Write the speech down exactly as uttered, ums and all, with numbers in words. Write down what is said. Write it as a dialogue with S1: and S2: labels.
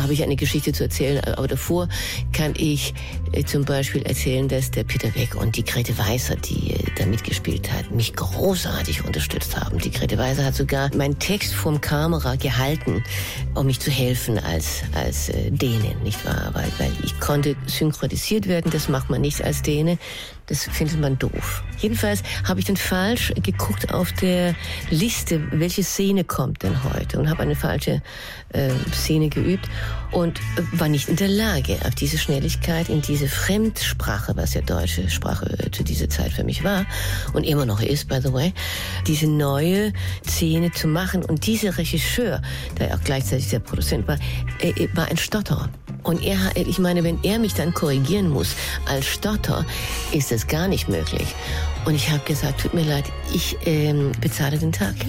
S1: habe ich eine Geschichte zu erzählen, aber davor kann ich äh, zum Beispiel erzählen, dass der Peter Beck und die Grete Weißer, die äh, da mitgespielt hat, mich großartig unterstützt haben. Die Grete Weißer hat sogar meinen Text vom Kamera gehalten, um mich zu helfen als, als äh, Däne, nicht wahr? Weil, weil ich konnte synchronisiert werden, das macht man nicht als Däne. Das findet man doof. Jedenfalls habe ich dann falsch geguckt auf der Liste, welche Szene kommt denn heute, und habe eine falsche äh, Szene geübt und war nicht in der Lage, auf diese Schnelligkeit, in diese Fremdsprache, was ja deutsche Sprache äh, zu dieser Zeit für mich war und immer noch ist, by the way, diese neue Szene zu machen. Und dieser Regisseur, der auch gleichzeitig der Produzent war, äh, war ein Stotterer. Und er, ich meine, wenn er mich dann korrigieren muss als Stotter, ist das gar nicht möglich. Und ich habe gesagt, tut mir leid, ich ähm, bezahle den Tag.